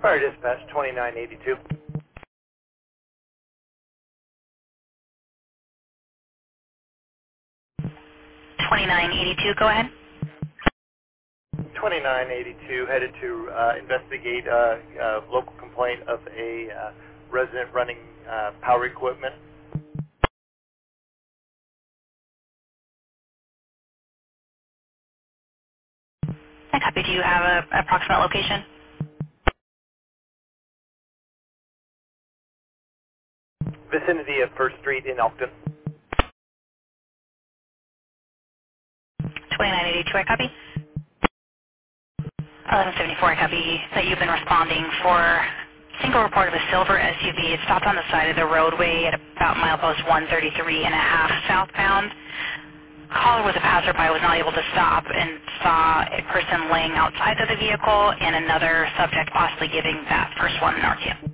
Fire dispatch 2982. 2982, go ahead. 2982 headed to investigate a local complaint of a resident running power equipment. I copy. Do you have an approximate location? Vicinity of 1st Street in Elkton. 2982, I copy. 1174, I copy that you've been responding for single report of a silver SUV. It stopped on the side of the roadway at about milepost 133 and a half southbound. Caller was a passerby, was not able to stop, and saw a person laying outside of the vehicle and another subject possibly giving that first one an RQ.